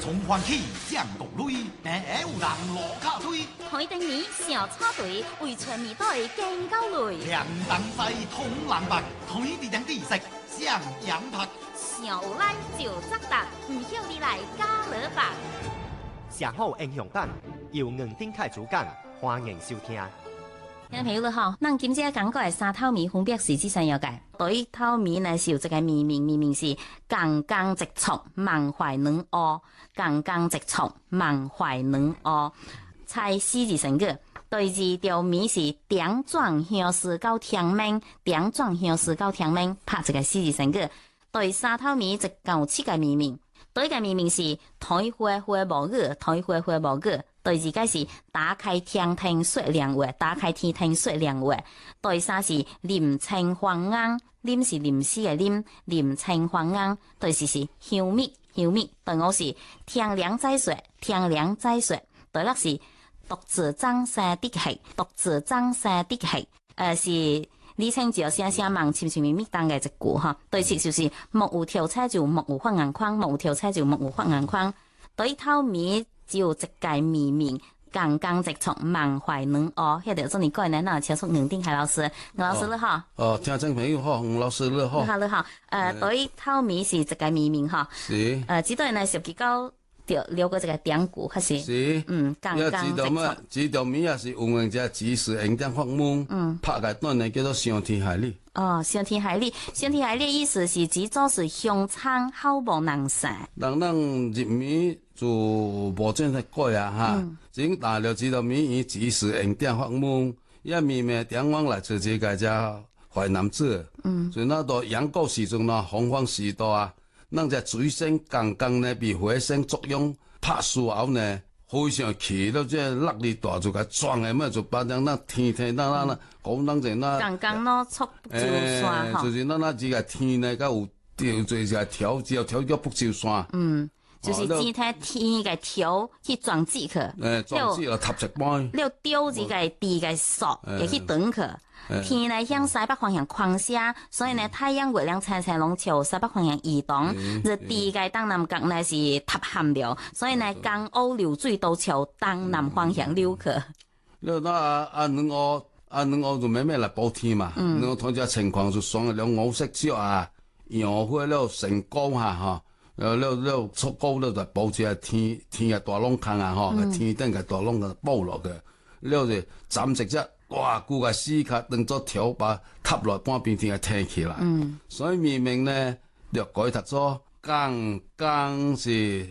从欢喜降国泪，有人落脚堆。 台灯谜小插队，为全面队更高累。 亮灯西通蓝白，台地两地色上阳拍。 上有咱就扎达，唔晓你来加勒吧。 上好英雄胆，由黄丁凯主讲，欢迎收听。 听众朋友你好，咱今朝讲过的三套谜分别是这三样解。第一套谜呢是有这个谜名是刚刚直冲，满怀两乌，刚刚直冲，满怀两乌。猜四字成语。第二条谜是点状相思到天明，点状相思到天明，拍这个四字成语。第三套谜一共有7个谜名。第一个谜名是台花花无语，台花花无语。第二个是打开天庭说亮话，打开天庭说亮话。第三是林青黄雁，林是林诗的林，林青黄雁。第四是香蜜，香蜜。第五是天凉再说，天凉再说。第六是独自张生的戏，独自张生的戏。是李清照声声梦，悄悄咪咪当嘅一句哈。第七就是木有跳车就木有发眼眶，木有跳车就木有发眼眶。第一套谜只有一个谜名，刚刚直冲，满怀两乌。迄条做你过来，那请出黄丁海老师，黄老师你好。 听众朋友好，黄老师你好。 你好，你好。第一套谜是一个谜名哈。 是。 这段呢涉及到留过这个典故，还是？ 是。 刚刚直冲。 这条谜也是运用这即时应点发问，拍个段呢叫做上天下理。 上天下理，上天下理意思是指做是凶残好无人生。 咱入谜就无准来改啊哈，只打了这条谜以即时应点发问，也秘密点往来做这个只淮南子。所以那到阳谷时阵啦，洪荒时代啊，咱只水星刚刚呢被火星作用拍输后呢。非常气到这力力大就甲撞的么，就把咱天讲咱就刚刚那速不就山哈， 就是咱这个天呢，甲有做这个条叫不就山。 就是天天个条去撞击去， 撞击了塌一半。 了丢这个地个束也去断去。天呢向西北方向狂射，所以呢太阳、月亮、星星拢朝西北方向移动。这地个东南角呢是塌陷了，所以呢江乌流水都朝东南方向流去。 了那两乌就慢慢来补天嘛。两乌同这情况就双两五色石啊，杨花了成功下哈。了出高了就补这天个大窿坑啊吼，天顶个大窿个补落去，了就暂时只。哇！古个死卡当作条把塌落半边天个挺起来，所以明明呢，要改读做刚刚是